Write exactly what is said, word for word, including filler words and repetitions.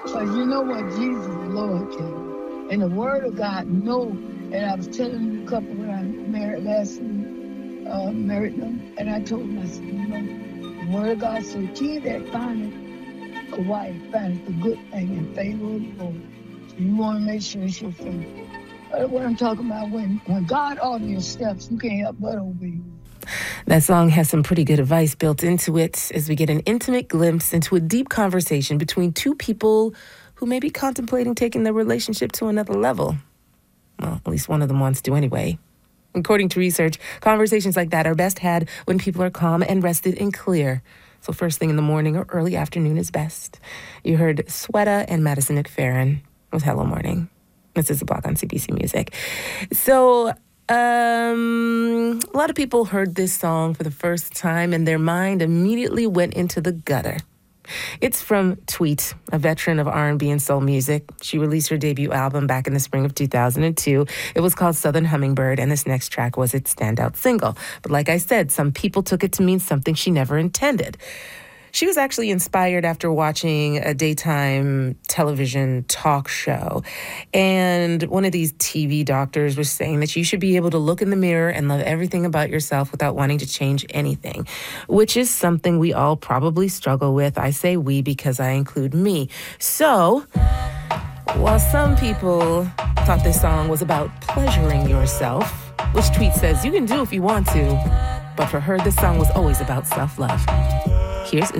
But you know what? Jesus is Lord, King. And the word of God, know. And I was telling you a couple when I married last week, uh, married them, and I told them, I said, you know, the word of God said, he that findeth a wife findeth a good thing in favor of the Lord. So you want to make sure it's your favor. But what I'm talking about, when, when God orders your steps, you can't help but obey. That song has some pretty good advice built into it as we get an intimate glimpse into a deep conversation between two people who may be contemplating taking their relationship to another level. Well, at least one of them wants to anyway. According to research, conversations like that are best had when people are calm and rested and clear. So first thing in the morning or early afternoon is best. You heard Sweta and Madison McFerrin with Hello Morning. This is a block on C B C Music. So um, a lot of people heard this song for the first time and their mind immediately went into the gutter. It's from Tweet, a veteran of R and B and soul music. She released her debut album back in the spring of two thousand two. It was called Southern Hummingbird, and this next track was its standout single. But like I said, some people took it to mean something she never intended. She was actually inspired after watching a daytime television talk show. And one of these T V doctors was saying that you should be able to look in the mirror and love everything about yourself without wanting to change anything, which is something we all probably struggle with. I say we because I include me. So, while some people thought this song was about pleasuring yourself, which Tweet says you can do if you want to, but for her, this song was always about self-love. Here's